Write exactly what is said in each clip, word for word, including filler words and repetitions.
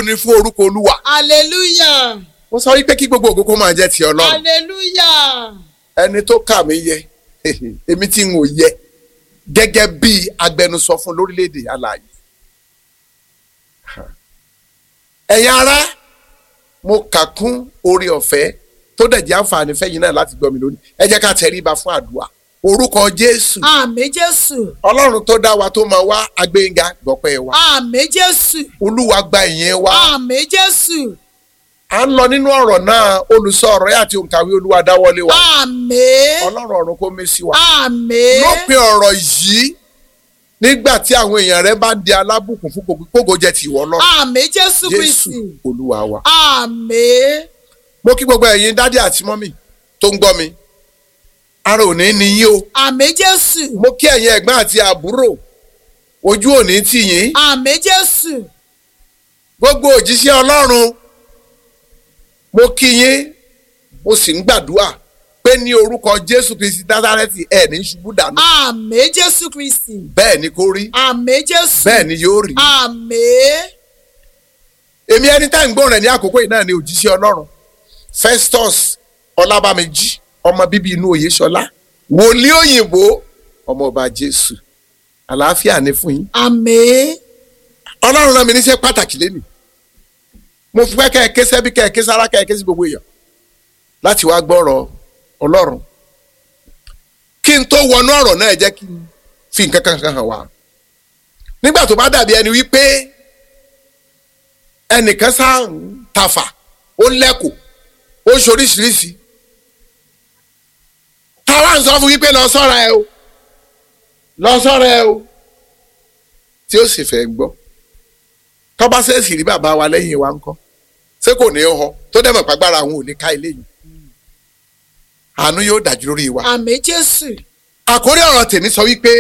ògo ni fún orúkọ Olúwa. hallelujah. Mo sọ wípé kí gbogbo ògo kó máa jẹ́ ti Ọlọ́run. hallelujah. Ẹni tó kà mí yẹ èmi tí n ò yẹ gẹ́gẹ́ bí agbẹnusọ fún lórílẹ̀‐èdè alààyè. Ẹ̀yin ará, mo kà kún oore ọ̀fẹ́ tó dẹ̀ jẹ́ àǹfààní fẹ́yìn náà láti gbọ́ mi lónìí. Ẹ jẹ́ ká tẹríba fún àdúrà. Orúkọ Jésù. àmín Jésù. Ọlọ́run tó dá wa tó máa wá agbẹ́yìnga gbọ́pẹ́ wa. àmín Jésù. Olúwa gba ìyẹn wa. àmín Jésù. À ń lọ nínú ọ̀rọ̀ náà, olùsọ ọ̀rọ̀ yà àti òǹkàwé Olúwa dáwọ́lé wa. àmín. Ọlọ́run ọ̀run kó mí sí wa. àmín. Lópin ọ̀rọ̀ yìí, nígbà tí àwọn èèyàn rẹ bá di alábùkún fún gbogbo kógo jẹ́ ti ìwọ Ọlọ́run. àmín Jésù Jésù Kristi. Olúwa wa. àmín. Mo kí gbogbo ẹ̀yin dádì àti mọ́mì tó ń gbọ́ mi. Ara òní ni yín o. àmín Jésù. Mo kí ẹ̀yin ẹ̀gbọ́n àti àbúrò. Ojú òní tì yín. àmín Jésù. Gbogbo òjíṣẹ́ Ọlọ́run. Mo kí yín, mo sì ń gbàdúrà pé ní orúkọ Jésù Kristi Násárẹ́tì ẹ̀ ní ṣubú dànù. àmín Jésù Kristi. Bẹ́ẹ̀ ni kó rí. àmín Jésù. Bẹ́ẹ̀ ni yóò rí. àmín. Èmi ẹni tá ń gbọ́ rẹ̀ ní àkókò yìí náà ni òjíṣẹ́ Ọlọ́run Festus Ọlábàmíjì, ọmọ bíbí inú Oyèṣọlá, wòlíì òyìnbó, ọmọ ọba Jésù. Àlàáfíà ni fún yín. àmín. Ọlọ́run rán mi níṣẹ́ pàtàkì lénìí. Mo fẹ́ kẹ́ ẹ ké sẹ́bí, kẹ́ ẹ ké sára, kẹ́ ẹ ké sí gbogbo èèyàn láti wá gbọ́rọ̀ Ọlọ́run. Kí n tó wọnú ọ̀rọ̀ náà ẹ jẹ́ kí n fi nǹkan kan hàn wá. Nígbà tó bá dàbí ẹni wípé ẹnìkan sáà ń tafà, ó lẹ́kọ̀ọ́, ó ṣoríṣiríṣi. Táwa ń sọ fún wípé lọ sọ́ra ẹ o, lọ sọ́ra ẹ o, tí ó sì fẹ́ gbọ́. Tọ́ba ṣèèṣì rí bàbá wa lẹ́yìn wa ńkọ́, ṣé kò ní í họ tó dẹ̀ mọ̀ pàgbára àwọn ò ní ká ilé yìí. Àánú yóò dájú lórí wa. àmín Jésù. Àkórí ọ̀rọ̀ tèmi sọ wípé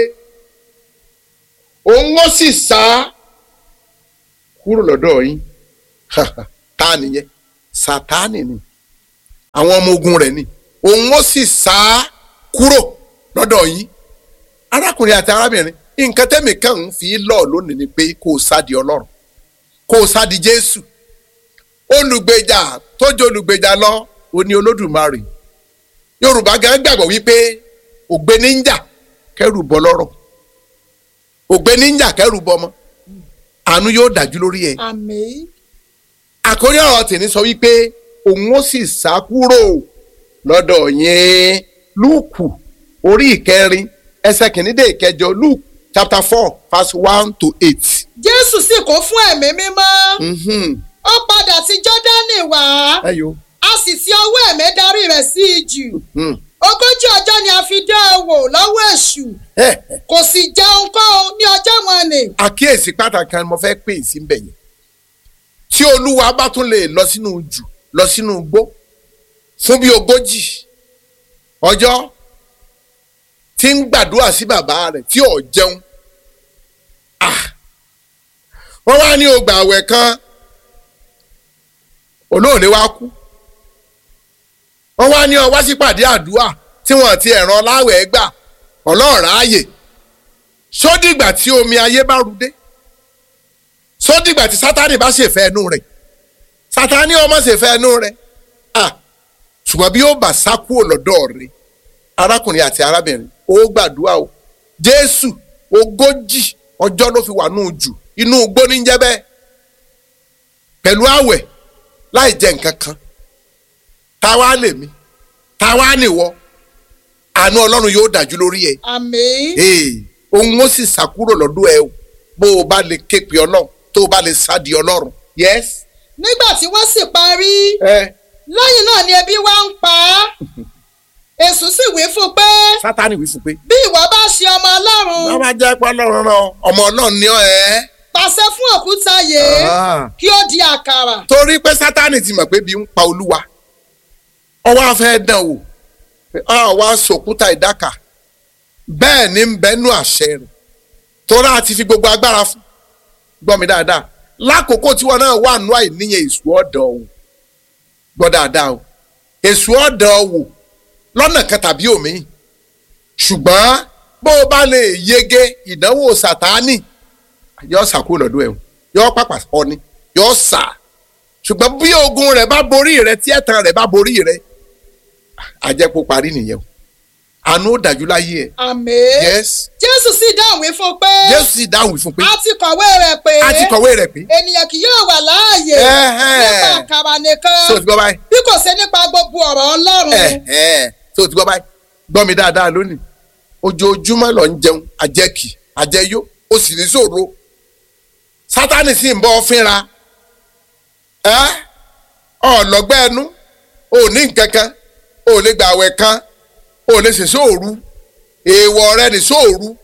òun ó sì sá kúrò lọ́dọ̀ yín. Ta nìyẹn? Sátánì ni. Àwọn ọmọ ogun rẹ̀ ni. Òun ó sì sá kúrò lọ́dọ̀ yín. Arákùnrin àti arábìnrin, nǹkan tẹ́mi kàn ń fi lọ lónìí ni pé kó o sá di Ọlọ́run, kó o sá di Jésù. Olùgbèjà tó jẹ́ olùgbèjà lọ, ó ní Olódùmarè. Yorùbá gan gbàgbọ́ wípé ògbé níjà kẹrù bọ lọ́rọ̀, ògbé níjà kẹrù bọ ọmọ. Àánú yóò dájú lórí ẹ. àmín. Àkórí ọ̀rọ̀ tèmi sọ wípé òun ó sì sá kúrò lọ́dọ̀ yín. Lúùkù orí ìkẹrin ẹsẹ̀ kìíní dé ìkẹjọ, Luke chapter four verse one to eight. Jésù sì kún fún ẹ̀mí mímọ́. ó padà sí Jọ́dánì wá. Ẹyọ. a sì ti ọwọ́ ẹ̀mí darí rẹ̀ sí ijù. ogójì ọjọ́ ni a fi dán an wò lọ́wọ́ èṣù. kò sì jẹun kọ́ ní ọjọ́ wọn ni. Àkíyèsí pàtàkì kan mo fẹ́ pè sí mbẹ̀ yẹn. Tí Olúwa bá tún lè lọ sínú jù, lọ sínú igbó fún bí ogójì ọjọ́ tí ń gbàdúrà sí bàbá rẹ̀ tí ò jẹun. Wọ́n wá ní ọgbà àwẹ̀ kan, olóòlé wá kú. Wọ́n wá ní ó wá sípàdé àdúrà tí wọ́n ti ẹ̀ràn láwẹ̀ gbà, ọlọ́ọ̀rá ààyè. Sódìgbà tí omi ayé bá rudé, sódìgbà tí Sátánì bá ṣèfẹ́ ẹnu rẹ̀, Sátánì ọmọ ṣèfẹ́ ẹnu rẹ̀. Ṣùgbọ́n bí ó bá sá kúrò lọ́dọ̀ rẹ̀, arákùnrin àti arábìnrin, ó gbàdúrà o. Jésù ogójì ọjọ́ ló fi wà nù jù, inú igbó ní jẹ́ bẹ́ẹ̀, pẹ̀lú àwẹ̀ láì jẹ nǹkan kan. Táwa lèmi, táwa nìwọ. Àánú Ọlọ́run yóò dájú lórí ẹ. àmín. Òun ó sì sá kúrò lọ́dọ̀ ẹ o, bó o bá lè ké pe Ọlọ́run, tó o bá lè sá di Ọlọ́run. Yes. nígbà tí wọ́n sì parí, lẹ́yìn náà ni ebi wá ń pa á. Èṣù sì wí fún pé. Sátánì wí fún pé. bí ìwọ bá ṣe ọmọ Ọlọ́run. Bá bá jẹ́ pé Ọlọ́run rán ọmọ Ọlọ́run ní ọ ẹ́. pàṣẹ fún òkúta yìí kí ó di àkàrà. Torí pé Sátánì ti mọ̀ pé bí ń pa Olúwa, ó wá fẹ́ dán wò, ó wá sòkúta ìdákà. Bẹ́ẹ̀ ni ń bẹ́nu àṣẹ rẹ̀, torí a ti fi gbogbo agbára fún. Gbọ́ mi dáadáa, lákòókò tí wọn náà wà nù àìníyàn èṣù ọ̀dọ̀ wò. Gbọ́ dáadáa o, èṣù ọ̀dọ̀ wò lọ́nà kan tàbí òmíì. Ṣùgbọ́n bó o bá lè yege ìdánwò Sátánì, yọ sàkó lọ́dọ̀ ẹ̀, yọ pàpà ọ ni. yóò sá ṣùgbọ́n bí ogun rẹ̀ bá borí rẹ̀ tí ẹ̀tàn rẹ̀ bá borí rẹ̀ àjẹpọ̀ parí nìyẹn o àánú ó dájú láyé ẹ̀. àmín. yes. jésù sì dáhùn wí fún pé. jésù sì dáhùn wí fún pé. a ti kọ̀wé rẹ̀ pé. a ti kọ̀wé rẹ̀ pé. ènìyàn kì yóò wà láàyè. nípa àkàrà nìkan. so ti gbọ́ báyìí. bí kò ṣe nípa gbogbo ọ̀rọ̀ ọlọ́run. so ti gbọ́ báyìí gbọ́ mi dáadáa lónìí ojoojúmọ́ lọ ń jẹun àjẹkì àjẹyó ó sì ní ṣòro sátánì sì ń bọ́ fínra ọ̀lọ́gbẹ́ ẹnu ò ní nǹkan kan ò lè gbàwẹ̀ kan ò lè ṣe sóòru èèwọ̀ rẹ ní sóòru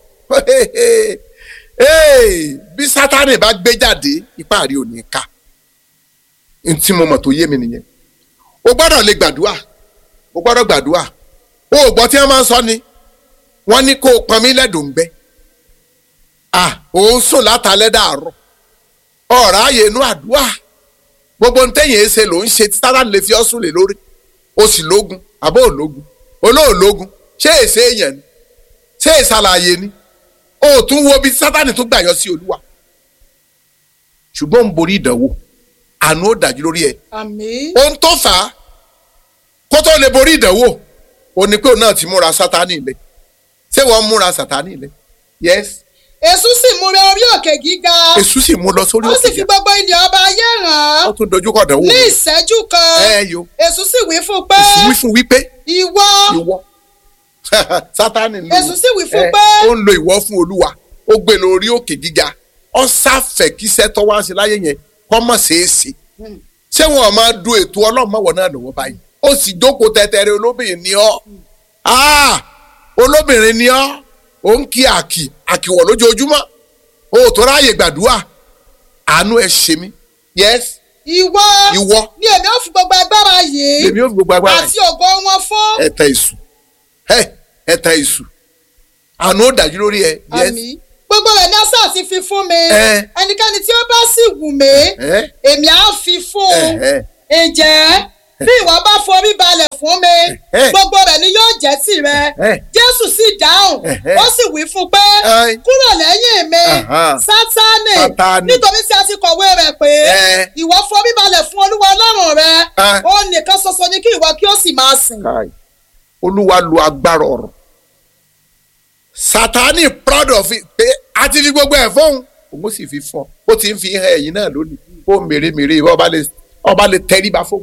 bí sátánì bá gbé jáde ipá rí ò ní ká ntí mo mọ̀ tó yé mi nìyẹn o gbọ́dọ̀ lè gbàdúrà o gbọ́dọ̀ gbàdúrà o gbọ́ tí wọ́n máa ń sọ ni wọ́n ní kó o pọn mí lẹ́dùn ń bẹ́ à ò ń sùn látàlẹ́ dàárọ̀ ọ̀rọ̀ ààyè inú àdúrà gbogbo ntẹ́yìn ẹsẹ̀ ló ń ṣe tí sátánì lè fi ọ́ sùn lè lórí o sì lógun àbó òlógun olóòlógun ṣé èsè èèyàn ni ṣé ìsàlàyé ni o tún wo bí sátánì tún gbà yọ sí olúwa ṣùgbọ́n ń borí ìdánwò àánú ó dájú lórí ẹ. àmín. ohun tó fà á kó tó lè borí ìdánwò ó ní pé òun náà ti múra sátánì ilẹ̀ ṣé wọ́n múra sátánì ilẹ̀ yes. èṣù sì mú rẹ orí òkè gíga. èṣù sì mú lọ sórí òkè gíga. ó sì fi gbogbo ilẹ̀ ọba ayé hàn án. ó tún dojú kọ ìdánwò. ní ìṣẹ́jú kan. ẹ yo. èṣù sì wí fún pé. èṣù wí fún wípé. ìwọ. ìwọ sátánì ló. èṣù sì wí fún pé. ó ń lo ìwọ fún olúwa ó gbé lórí òkè gíga ó sáfẹ́ kíṣẹ́ tó wá sí láyé yẹn kọ́ mọ̀ ṣeéṣe ṣé wọn máa du ètò ọlọ́mọwọ̀ náà lọ́wọ́ báyìí ó sì jókòó tẹ́tẹ́rẹ́ olóbìnrin ni ọ́ olóbìnrin ni ọ́ ó ń kí àkì àkìwọ̀ lójoojúmọ́ ó tó ráàyè gbàdúrà àánú ẹ ṣe mí yes. ìwọ ìwọ ni èmi ò fi gbogbo agbára yìí èmi ò fi gbogbo agbára yìí àti ògo wọn fún. ẹ̀tẹ̀ èṣù ẹ̀tẹ̀ èṣù àánú ó dájú lórí ẹ yes. àmín. gbogbo rẹ̀ ní ásà ti fi fún mi ẹ ẹnikẹ́ni tí ó bá sì wù mí èmi á fi fún un ǹjẹ́ bí ìwọ bá forí balẹ̀ fún mi gbogbo rẹ̀ ni yóò jẹ́ tìrẹ. jésù sì dáhùn ó sì wí fún pé kúrò lẹ́yìn mi sátánì nítorí tí a ti kọ̀wé rẹ̀ pé ìwọ forí balẹ̀ fún olúwa ọlọ́run rẹ ó nìkan ṣoṣo ni kí ìwọ kí ó sì máa sìn. olúwa lu agbára ọ̀rọ̀ sátánì proud of it pé a ti fi gbogbo ẹ̀ fóun òun sì fi fọ́ ó ti ń fi hàn ẹ̀yìn náà lónìí ó mèremère ọba lè tẹríba fóun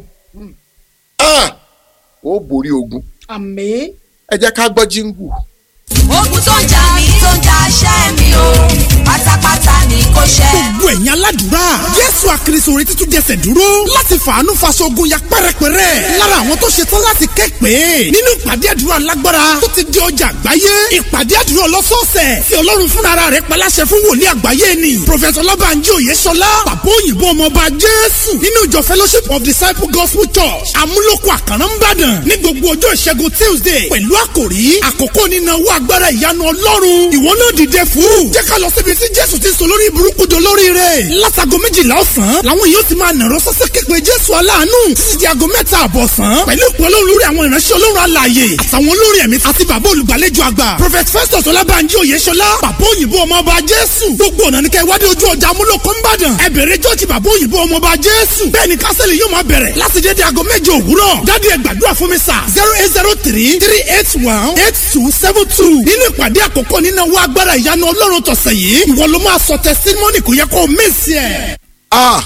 ó borí ogun. àmín. ẹ jẹ́ ká gbọ́ jíngù. ogun tó ń jà mí tó ń jà ṣẹ́ mi o pátápátá ni kò ṣẹ́. gbogbo ẹ̀yin aládùúrà jésù àkìrìsò orí títún jẹsẹ̀ dúró láti fàánú faṣogun ya pẹ́rẹ́pẹ́rẹ́ lára àwọn tó ṣetán láti kẹ́pẹ́ nínú ìpàdé àdúrà lágbára tó ti di ọjà àgbáyé ìpàdé àdúrà ọlọ́sọ̀ọ̀sẹ̀ tí ọlọ́run fúnra rẹ̀ paláṣẹ fún wòlíì àgbáyé ni prọfẹ̀tọ̀ ọlábànjí òyeṣọlá bàbá òyìnbó ọmọọba jésù nínú ìjọ fellowship of disciple gospel church amúlòkọ àkàrà ńbàdàn ní gbogbo ọjọ́ ìṣẹ́gun tuesday pẹ̀lú àkòrí àkókò nínáwó agbára ìyanu ọlọ́run ìwọ náà dìde fún jẹ́ ká lọ síbi tí jésù ti sọ lórí burúkú jọ lórí rẹ̀ látago méjìlá ọ̀sán làwọn yóò ti máa nàró sọ́sẹ́ képe jésù aláàánú títí di aago mẹ́ta àbọ̀sán pẹ̀lú ìpè ọlọ́run lórí àwọn ìránṣẹ́ ọlọ́run alààyè àtàwọn olórin ẹ̀mí àti bàbá olùgbàlejò àgbà prophet festus ọlábànjí òyeṣọlá bàbá òyìnbó ọmọọba jésù gbogbo ọ̀nà ní kẹ́ ìwádìí ojú ọjà amúlòkó ńbàdàn ẹ bẹ̀rẹ̀ jọ́ọ̀jì bàbá òyìnbó ọmọọba jésù bẹ́ẹ̀ ni kásẹ̀lì yóò máa bẹ̀rẹ̀ láti dédé aago méje òwúrọ̀ dáàdi ẹ gbàdúrà fún mi sà zero eight zero three three eight one eight two seven two nínú ìpàdé àkọ́kọ́ nínú owó agbára ìyanu ọlọ́run tọ̀sẹ̀ yìí ìwọ ló máa sọ testimony kò yẹ kó o miss ẹ̀. ah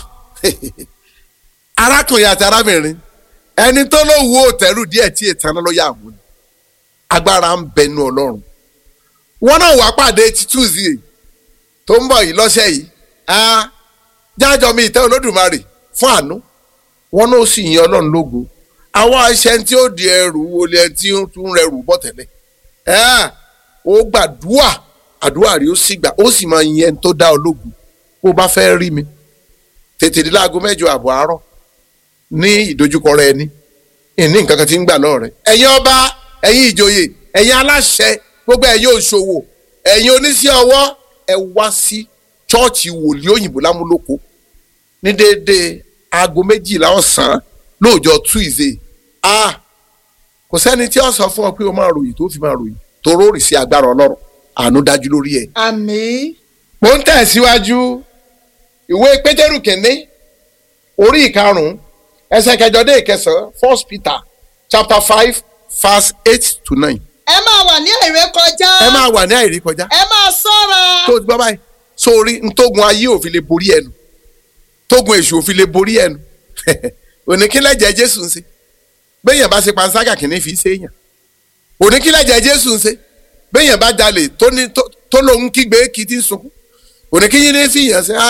arákùnrin àti arábìnrin ẹni tó ló wo òtẹ́rù díẹ̀ tí ètò àná ló yà wọ́n agbára ń bẹnu ọlọ́run wọn náà wá pàdé ti tuesday tó ń bọ̀ yìí lọ́sẹ̀ yìí jájọ mi ìtẹ́ olódùmarè fún àánú wọn náà sì yin ọlọ́run lógo àwọn aṣẹ tí ó di ẹrù wọlé tí ó tún rẹrù bọ̀ tẹ́lẹ̀ ó gbàdúà àdúrà rí ó sì gbà ó sì máa yin ẹni tó dá ọ lógo bó bá fẹ́ rí mi tètè dé láago mẹ́jọ àbọ̀ àárọ̀ ní ìdojúkọ rẹ ni ìní nǹkan kan ti ń gbà lọ́ọ̀ rẹ ẹ̀yin ọba ẹ̀yin ìjòyè ẹ̀yin aláṣẹ gbogbo ẹ̀yin òṣòwò ẹ̀yin oníṣẹ́ ọwọ́ ẹ wá sí chọ́ọ̀chì wòlíì òyìnbó lámúlòkó ní déédéé aago méjìlá ọ̀sán lóòjọ́ tuesday ah kò sẹ́ni tí ó sọ fún ọ pé o máa ròyìn tó fi máa ròyìn tó rórì sí agbára ọlọ́run àánú dájú lórí ẹ̀. àmín. mo ń tẹ̀síwájú ìwé pétérù kìíní orí ìkarùn-ún ẹsẹ̀ kẹjọ dé ìkẹsàn-án First Peter chapter five verse eight to nine. ẹ máa wà ní àìrékọjá. ẹ máa wà ní àìrékọjá. ẹ máa ṣọ́ra. tó o ti gbọ́ báyìí sórí ntógun ayé òfin lè borí ẹnu tógun èṣù òfin lè borí ẹnu oníkílẹ̀jẹ̀ Jésù ń ṣe béèyàn bá ṣe panṣágà kìíní fi ṣe èèyàn oníkílẹ̀jẹ̀ Jésù ń ṣe béèyàn bá jalè tó ní tó lóun kígbe kí ti ń sunkún oníkíyín ní fìyàn ṣe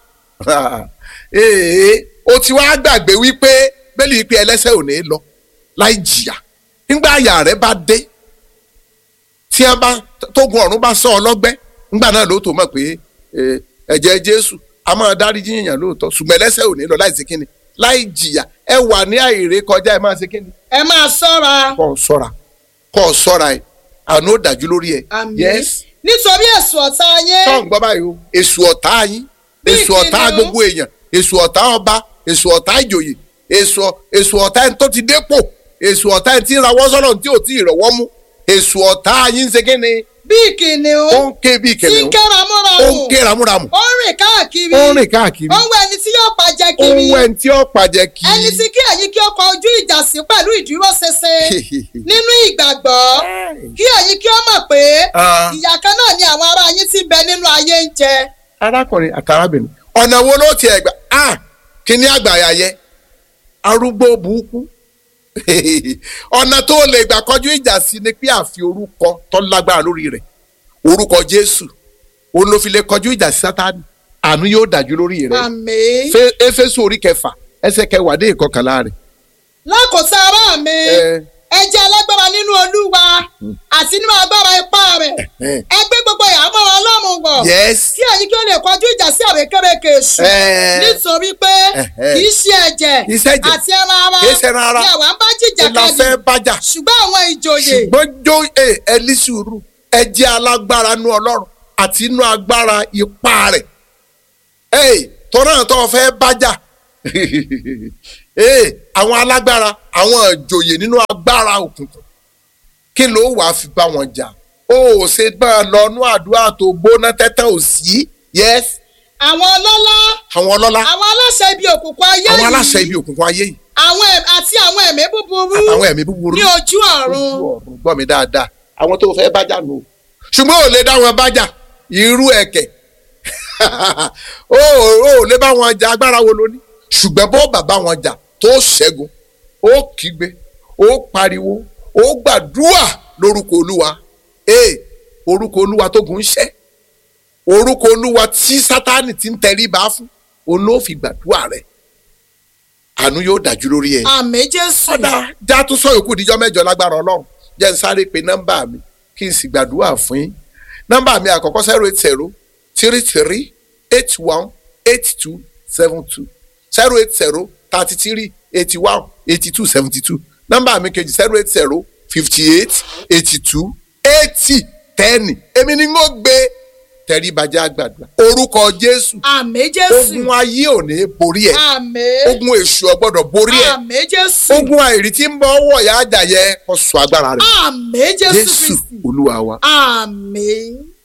ee o ti wá gbàgbé wípé bẹ́ẹ̀ ni wípé ẹlẹ́ṣẹ̀ ò ní lọ láì jìyà nígbà àyà rẹ bá dé tí a bá tógun ọ̀run bá sọ ọ lọ́gbẹ́ nígbà náà ló tó mọ̀ pé ẹ̀jẹ̀ Jésù a máa dárí jíyàn lóòótọ́ ṣùgbọ́n ẹlẹ́ṣẹ̀ ò ní lọ láì ṣe kíni láì jìyà ẹ wà ní àìrè kọjá ẹ máa ṣe kíni. ẹ máa ṣọ́ra. kọ́ ọ ṣọ́ra kọ́ ọ ṣọ́ra ẹ àná ó dájú lórí ẹ. àmín nítorí èṣù ọ̀tá yín. tọ́ ń gbọ́ báyìí o èṣù ọ̀tá yín èṣù ọ̀tá gbogbo èèyàn èṣù ọ̀tá ọba èṣù ọ̀tá ìjòyè èṣù èṣù ọ̀tá ẹni tó ti dépò èṣù ọ̀tá ẹni tí ń rawọ́ sọ́nà tí ò tí ì rọ̀wọ́ mú èṣù ọ̀tá yín ń ṣe kíni. bí kìnìún ó ń ké bí kìnìún tí ń ké ramúramù ó ń ké ramúramù ó ń rìn káàkiri ó ń rìn káàkiri ó ń wá ẹni tí yóò pàjẹ́ ó kiri ń wá ẹni tí yóò pàjẹ́ kiri ẹni tí kí ẹ̀yin kí ó kọ ojú ìjà sí pẹ̀lú ìdúróṣinṣin nínú ìgbàgbọ́ kí ẹ̀yin kí ó mọ̀ pé ìyà kan náà ni àwọn ará yín tí ń bẹ nínú ayé ń jẹ. arákùnrin àtàrábìnrin ọ̀nà wo ló tiẹ̀ gbà á kí ni àgbàyà yẹ arúgbó burúkú ọ̀nà tó lè gbà kọjú ìjà sí ni pé àfi orúkọ tó lágbára lórí rẹ̀ orúkọ Jésù òun ló fi lè kọjú ìjà sí Sátánì àánú yóò dájú lórí rẹ̀. àmín. Éfésù orí kẹfà ẹsẹ̀ kẹwàá dé ìkọkànlá rẹ̀. lákòótán ará mi ẹ jẹ́ alágbára nínú Olúwa àti nínú agbára ipá rẹ̀ ẹ gbé gbogbo ìhámọ́ Ọlọ́run wọ̀ kí ẹ̀yin kí ó lè kọjú ìjà sí àrékérekè èṣù nítorí pé kì í ṣe ẹ̀jẹ̀ àti ẹran ara ni àwa ń bá jìjàkadì ṣùgbọ́n àwọn ìjòyè. ṣùgbọ́n jó ẹ ní sùúrù ẹ jẹ́ alágbára nínú Ọlọ́run àti nínú agbára ipá rẹ̀ tọ́nà tó fẹ́ bájà àwọn alágbára àwọn ìjòyè nínú agbára òkùnkùn kí ló wàá fi bá wọn jà ó ṣe bá a lọ nú àdúrà tó gbóná tẹ́tẹ́ ò sí. yes. àwọn ọlọ́lá. àwọn ọlọ́lá. àwọn aláṣẹ ibi òkùnkùn ayé yìí. àwọn aláṣẹ ibi òkùnkùn ayé yìí. àwọn àti àwọn ẹ̀mí búburú. àtàwọn ẹ̀mí búburú. ní ojú ọ̀run. ojú ọ̀run gbọ́ mi dáadáa àwọn tó fẹ́ bájà nù. ṣùgbọ́n ò lè dá wọn bájà irú ẹ̀kẹ́ ó ò lè bá wọn jà agbára wo ló ní ṣùgbọ́n bó bàbá wọn jà tó ṣẹ́gun ó kígbe ó pariwo ó gbàdúrà lórúkọ Olúwa ee orúkọ Olúwa tó gùn ṣẹ́ orúkọ Olúwa tí Sátánì ti ń tẹríba fún òun ló fi gbàdúrà rẹ̀ àánú yóò dájú lórí ẹ̀. àmín Jésù. ọ̀dà já tún sọ yòókù díjọ́ mẹ́jọ lágbára Ọlọ́run jẹ́ n sáré pe nọ́mbà mi kí n sì gbàdúrà fún yín nọ́mbà mi àkọ́kọ́ zero eight zero three three eight one eight two seven two zero eight zero thirty three eighty one eighty two seventy two nọ́mbà mi kejì zero eight zero fifty eight eighty two eighty ten èmi ni mo gbé tẹríbajá gbàdúrà orúkọ Jésù. àmín Jésù. ogun ayé ò ní borí ẹ. àmín. ogun èṣù ò gbọdọ̀ borí ẹ. àmín Jésù. ogun àìrí tí ń bọ̀ wọ̀yà àjàyẹ kó sọ agbára rẹ̀. àmín Jésù Kristi. Jésù Olúwa wa. àmín.